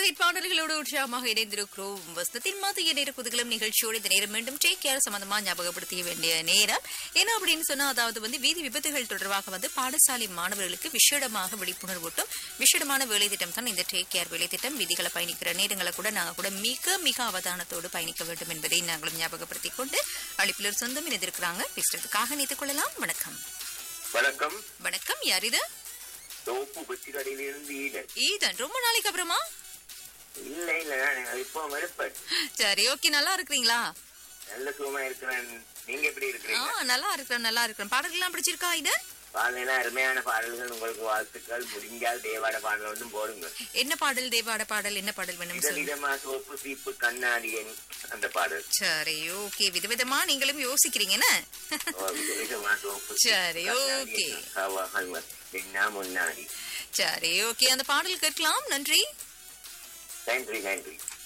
Right, பாடல்களோடு உற்சாகமாக இணைந்திருக்கிறோம். வசனத்தின் மத்திய நேர குதுகலம் நிகழ்ச்சியோடு இந்த நேரம் மீண்டும் டேக் கேர் சம்பந்தமா ஞாபகப்படுத்திய வேண்டிய நேரம் என்ன அப்படின்னு சொன்னா, அதாவது வீதி விபத்துகள் தொடர்பாக பாடசாலை மாணவர்களுக்கு விசேடமாக விழிப்புணர்வூட்டும் விசேடமான வேலை திட்டம் தான் இந்த டேக் கேர் வேலை திட்டம். விதிகளை பயணிக்கிற நேரங்களை கூட நாங்கள் கூட மிக மிக அவதானத்தோடு பயணிக்க வேண்டும் என்பதை நாங்களும் ஞாபகப்படுத்திக் கொண்டு அழைப்பிலர் சொந்தம் இணைந்திருக்கிறாங்க. பேசுறதுக்காக நினைத்துக் கொள்ளலாம். வணக்கம். வணக்கம். வணக்கம். யார் இது? ஈதன், ரொம்ப நாளைக்கு அப்புறமா? இல்ல இல்ல, இப்போ வரப்ப. சரி, ஓகே. நல்லா இருக்கிறீங்களா? நல்ல சுகமா இருக்கிறேன். நீங்க எப்படி இருக்கிறீங்க? நல்லா இருக்கிறேன். பாடல்கள்லாம் பிடிச்சிருக்கா ஈதன்? பாடலாம் அருமையான பாடல்கள். உங்களுக்கு வாழ்த்துக்கள். முடிஞ்சால் தேவாட பாடல் வந்து போடுங்க. என்ன பாடல்? தேவாட பாடல். என்ன பாடல் வேணும்? விதவிதமா சோப்பு சீப்பு கண்ணாடியன் அந்த பாடல். சரி, ஓகே. விதவிதமா நீங்களும் யோசிக்கிறீங்க என்ன? விதவிதமா சோப்பு. சரி, ஓகே. முன்னாடி. சரி, ஓகே. அந்த பாடல் கேட்கலாம். நன்றி. நன்றி.